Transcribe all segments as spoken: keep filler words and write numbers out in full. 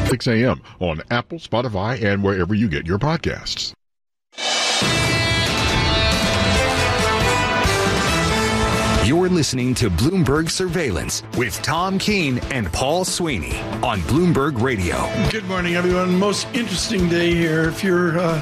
six a.m. on Apple, Spotify, and wherever you get your podcasts. You're listening to Bloomberg Surveillance with Tom Keene and Paul Sweeney on Bloomberg Radio. Good morning, everyone. Most interesting day here. If you're uh,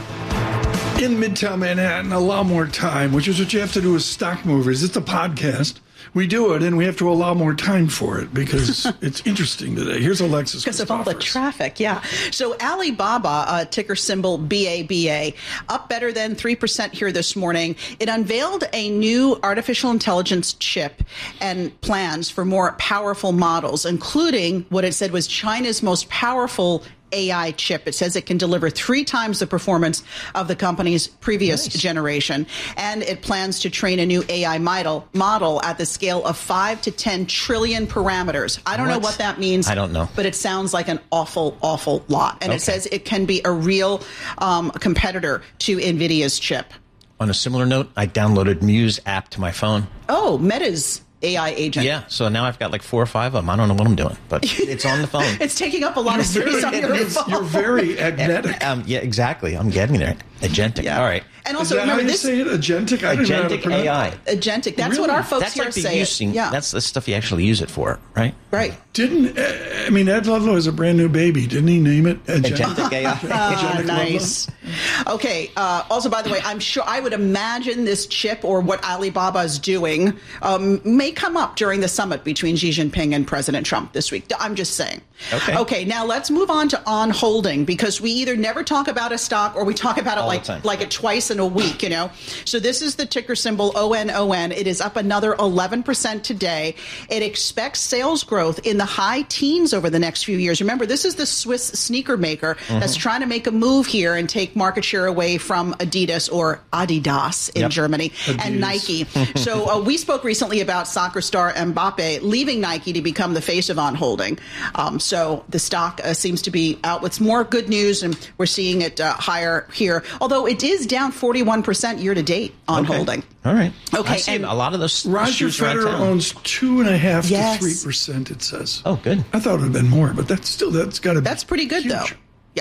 in Midtown Manhattan, allow more time, which is what you have to do with Stock Movers. It's a podcast. We do it, and we have to allow more time for it because it's interesting today. Here's Alexis. Because of all the traffic, yeah. So Alibaba, uh, ticker symbol B A B A, up better than three percent here this morning. It unveiled a new artificial intelligence chip and plans for more powerful models, including what it said was China's most powerful A I chip. It says it can deliver three times the performance of the company's previous nice. generation. And it plans to train a new A I model, model at the scale of five to ten trillion parameters. I don't what? know what that means. I don't know. But it sounds like an awful, awful lot. And okay. it says it can be a real um, competitor to NVIDIA's chip. On a similar note, I downloaded Muse app to my phone. Oh, Meta's A I agent. Yeah, so now I've got like four or five of them. I don't know what I'm doing, but it's on the phone. It's taking up a lot you're of space very, on your phone. You're very agnetic. Um, yeah, exactly. I'm getting there. Agentic. Yeah. All right. And also, Is that remember how you this say it? Agentic? I Agentic don't know A I. Agentic. That's really? what our folks that's here like the say. using, Yeah. That's the stuff you actually use it for, right? Right. Didn't, uh, I mean, Ed Ludlow is a brand new baby. Didn't he name it? Agentic, Agentic A I. Ah, nice. Okay. Uh, also, by the way, I'm sure I would imagine this chip or what Alibaba is doing um, may come up during the summit between Xi Jinping and President Trump this week. I'm just saying. Okay. Okay. Now let's move on to On Holding, because we either never talk about a stock or we talk about it All like the time. like it twice in a week, you know. So this is the ticker symbol O N O N. It is up another eleven percent today. It expects sales growth in the high teens over the next few years. Remember, this is the Swiss sneaker maker mm-hmm. that's trying to make a move here and take market share away from Adidas or Adidas in yep. Germany Adidas. and Nike. So uh, we spoke recently about soccer star Mbappe leaving Nike to become the face of On Holding. Um, so the stock uh, seems to be out with more good news, and we're seeing it uh, higher here, although it is down forty-one percent year to date on okay. Holding. All right. Okay. I see and a lot of those. Roger Federer owns two and a half yes. to three percent. It says. Oh, good. I thought it would have been more, but that's still that's got to be. That's pretty good, huge. though. Yeah.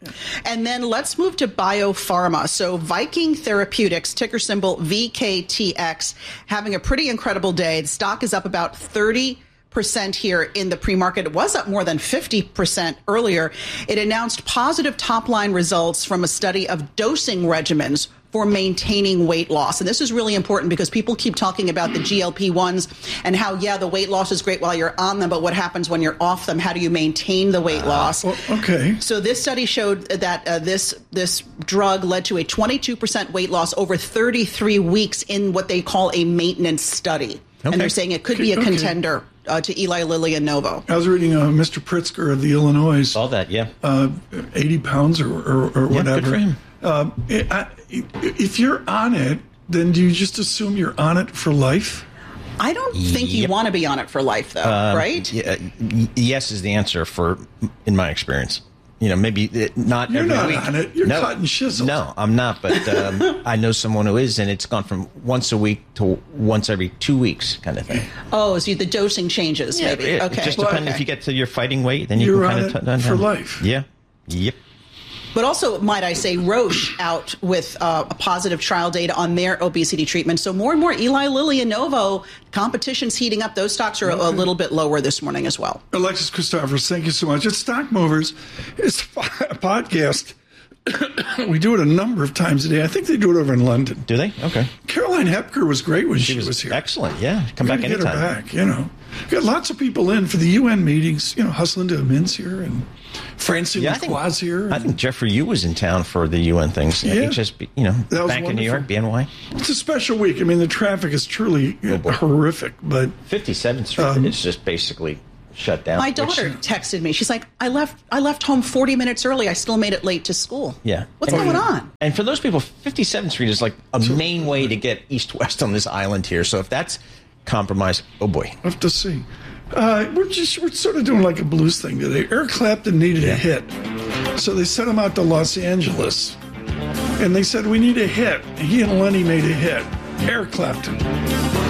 And then let's move to biopharma. So Viking Therapeutics, ticker symbol V K T X, having a pretty incredible day. The stock is up about thirty percent here in the pre-market. It was up more than fifty percent earlier. It announced positive top-line results from a study of dosing regimens for maintaining weight loss. And this is really important because people keep talking about the G L P ones and how, yeah, the weight loss is great while you're on them, but what happens when you're off them? How do you maintain the weight loss? Well, okay. So this study showed that uh, this this drug led to a twenty-two percent weight loss over thirty-three weeks in what they call a maintenance study. Okay. And they're saying it could be a okay. contender uh, to Eli Lilly and Novo. I was reading uh, Mister Pritzker of the Illinois. Saw that, yeah. Uh, eighty pounds or, or, or whatever. Yeah, good for him. Uh, I, if you're on it, then do you just assume you're on it for life? I don't think Yep. you want to be on it for life, though, Um, right? Yeah, y- yes is the answer for, in my experience. You know, maybe it, not You're every not week. on it. You're no, cutting shizzle. No, I'm not. But um, I know someone who is, and it's gone from once a week to once every two weeks, kind of thing. Oh, so the dosing changes, Yeah, maybe. it, Okay. It just Well, depends okay. if you get to your fighting weight, then you You're can on kind it of t- for down. life. Yeah. Yep. But also, might I say, Roche out with uh, a positive trial data on their obesity treatment. So more and more Eli Lilly and Novo, competition's heating up. Those stocks are okay. a little bit lower this morning as well. Alexis Christophers, thank you so much. It's Stock Movers. It's a podcast. We do it a number of times a day. I think they do it over in London. Do they? Okay. Caroline Hepker was great when she, she was, was here. Excellent, yeah. Come We're back gonna anytime. Get her back, you know. Got lots of people in for the U N meetings. You know, Hustling to Min's here and Francine yeah, Lacroix's here. I think Jeffrey Yu was in town for the U N things. Yeah. H S B, you know, That was Bank of New York, B N Y. It's a special week. I mean, the traffic is truly uh, horrific, but fifty-seventh Street um, is just basically shut down. My daughter which, texted me. She's like, I left I left home forty minutes early. I still made it late to school. Yeah. What's and, going on? And for those people, fifty-seventh Street is like a main way to get east-west on this island here. So if that's compromised, oh boy. I have to see. Uh, we're just we're sort of doing like a blues thing today. Eric Clapton needed yeah. a hit, so they sent him out to Los Angeles, and they said we need a hit. He and Lenny made a hit. Eric Clapton.